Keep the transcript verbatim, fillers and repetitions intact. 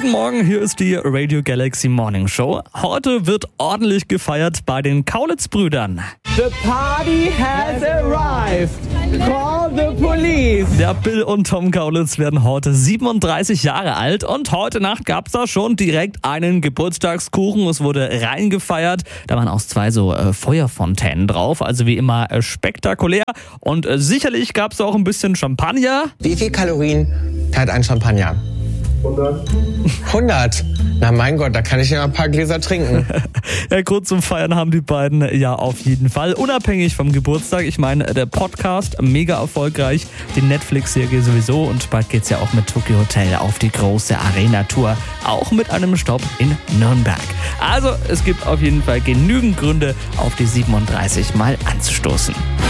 Guten Morgen, hier ist die Radio Galaxy Morning Show. Heute wird ordentlich gefeiert bei den Kaulitz-Brüdern. The party has arrived. Call the police. Der Bill und Tom Kaulitz werden heute siebenunddreißig Jahre alt und heute Nacht gab's da schon direkt einen Geburtstagskuchen. Es wurde reingefeiert. Da waren auch zwei so äh, Feuerfontänen drauf, also wie immer äh, spektakulär. Und äh, sicherlich gab's auch ein bisschen Champagner. Wie viel Kalorien hat ein Champagner? hundert. hundert? Na mein Gott, da kann ich ja ein paar Gläser trinken. Ja, Grund zum Feiern haben die beiden ja auf jeden Fall. Unabhängig vom Geburtstag. Ich meine, der Podcast mega erfolgreich, die Netflix-Serie sowieso und bald geht's ja auch mit Tokyo Hotel auf die große Arena-Tour. Auch mit einem Stopp in Nürnberg. Also es gibt auf jeden Fall genügend Gründe, auf die siebenunddreißig mal anzustoßen.